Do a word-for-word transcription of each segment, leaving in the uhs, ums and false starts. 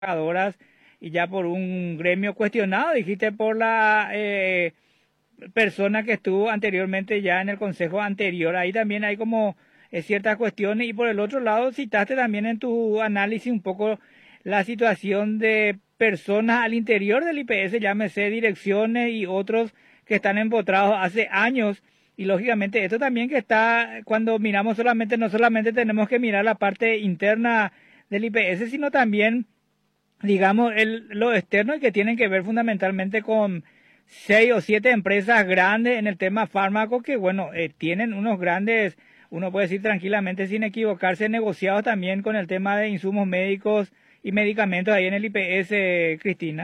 trabajadoras y ya por un gremio cuestionado, dijiste por la eh, persona que estuvo anteriormente ya en el consejo anterior. Ahí también hay como eh, ciertas cuestiones y por el otro lado citaste también en tu análisis un poco la situación de personas al interior del I P S, llámese direcciones y otros que están empotrados hace años. Y lógicamente esto también que está, cuando miramos solamente, no solamente tenemos que mirar la parte interna del I P S, sino también, digamos, el, lo externo y que tienen que ver fundamentalmente con seis o siete empresas grandes en el tema fármaco que, bueno, eh, tienen unos grandes, uno puede decir tranquilamente sin equivocarse, negociados también con el tema de insumos médicos y medicamentos ahí en el I P S, Cristina.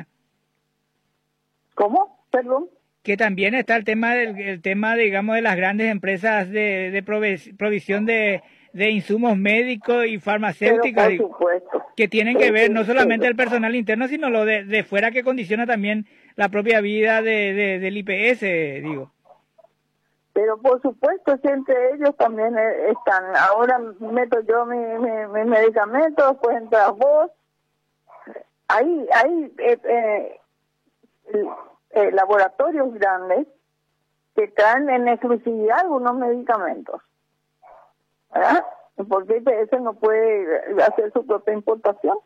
¿Cómo? Perdón. Que también está el tema del el tema, digamos, de las grandes empresas de, de provisión de, de insumos médicos y farmacéuticas, Pero por supuesto. que tienen que ver no solamente el personal interno, sino lo de, de fuera que condiciona también la propia vida de, de, del I P S, digo. Pero por supuesto, si entre ellos también están. Ahora meto yo mis mi, mi medicamentos, pues entras vos. Ahí, ahí, eh, eh, eh, laboratorios grandes que traen en exclusividad algunos medicamentos, ¿verdad? Porque I P S no puede hacer su propia importación.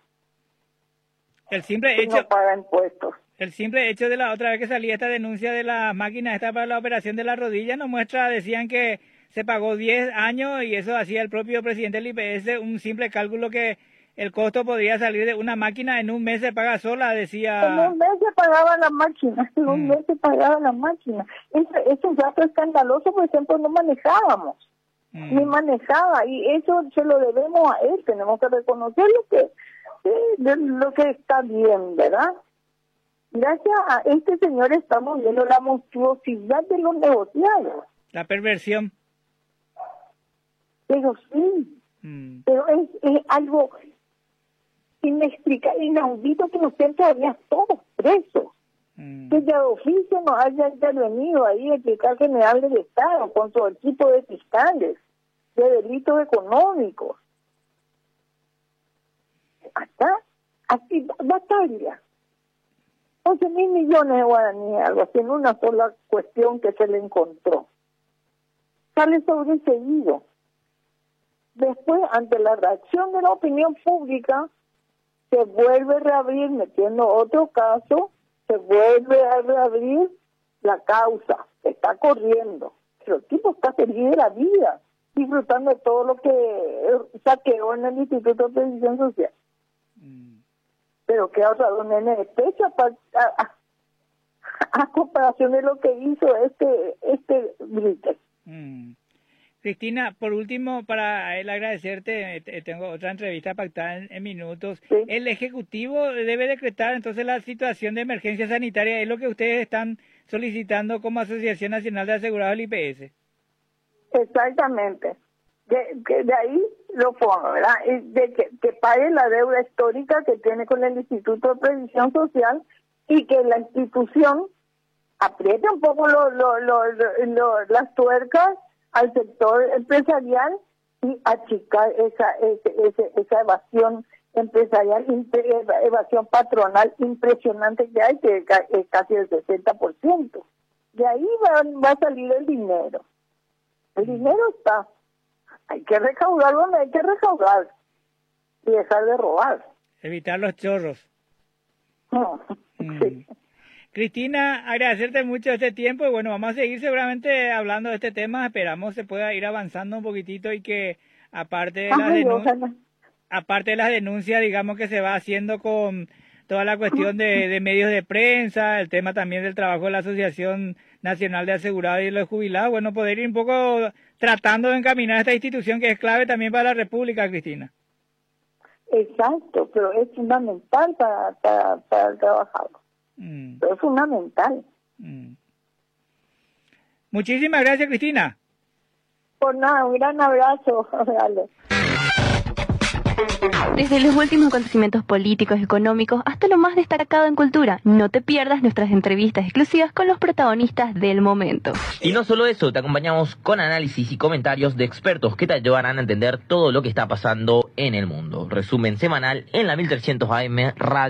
El simple hecho, no paga impuestos. El simple hecho de la otra vez que salía esta denuncia de la máquina esta para la operación de la rodilla nos muestra, decían que se pagó diez años y eso hacía el propio presidente del I P S, un simple cálculo que el costo podría salir de una máquina en un mes se paga sola, decía. En un mes se pagaba la máquina, en un mm. mes se pagaba la máquina. Ese, es un dato escandaloso, por ejemplo, no manejábamos, mm. ni manejaba, y eso se lo debemos a él, tenemos que reconocer lo que, eh, lo que está bien, ¿verdad? Gracias a este señor estamos viendo la monstruosidad de los negociados. La perversión. Pero sí, mm. pero es, es algo inexplicable, inaudito que nos estén todavía todos presos. Mm. Que ya de oficio nos haya intervenido ahí el fiscal general del Estado con su equipo de fiscales de delitos económicos. Hasta aquí batalla. once mil millones de guaraníes, algo así, en una sola cuestión que se le encontró. Sale sobreseído. Después, ante la reacción de la opinión pública, se vuelve a reabrir, metiendo otro caso, se vuelve a reabrir la causa, está corriendo. Pero el tipo está feliz de la vida, disfrutando de todo lo que saqueó en el Instituto de Previsión Social. Mm. Pero qué otra un nene de pecho a, a, a comparación de lo que hizo este este Brites. Mm. Cristina, por último, para él agradecerte, tengo otra entrevista pactada en, en minutos. ¿Sí? El Ejecutivo debe decretar entonces la situación de emergencia sanitaria, es lo que ustedes están solicitando como Asociación Nacional de Asegurados del I P S. Exactamente. De, de, de ahí lo pongo, ¿verdad? De que, que pague la deuda histórica que tiene con el Instituto de Previsión Social y que la institución apriete un poco lo, lo, lo, lo, lo, las tuercas al sector empresarial y achicar esa, ese, ese, esa evasión empresarial, evasión patronal impresionante que hay, que es casi el sesenta por ciento. De ahí va, va a salir el dinero. El dinero está. Hay que recaudar donde hay que recaudar y dejar de robar. Evitar los chorros. No. Mm. Sí. Cristina, agradecerte mucho este tiempo y bueno, vamos a seguir seguramente hablando de este tema, esperamos se pueda ir avanzando un poquitito y que aparte de las Ay, denuncias, aparte de las denuncias, digamos que se va haciendo con toda la cuestión de, de medios de prensa, el tema también del trabajo de la Asociación Nacional de Asegurados y de los Jubilados, bueno, poder ir un poco tratando de encaminar esta institución que es clave también para la República, Cristina. Exacto, pero es fundamental para, para, para el trabajador. Mm. Pero es fundamental. Mm. Muchísimas gracias, Cristina. Por nada, un gran abrazo. Desde los últimos acontecimientos políticos, económicos, hasta lo más destacado en cultura. No te pierdas nuestras entrevistas exclusivas con los protagonistas del momento. Y no solo eso, te acompañamos con análisis y comentarios de expertos que te ayudarán a entender todo lo que está pasando en el mundo. Resumen semanal en la mil trescientos A M Radio.